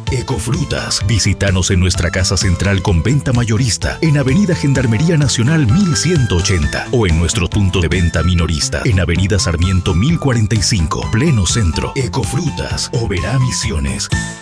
Ecofrutas. Visítanos en nuestra casa central con venta mayorista en Avenida Gendarmería Nacional 1180 o en nuestro punto de venta minorista en Avenida Sarmiento 1045, pleno centro. Ecofrutas, Oberá Misiones.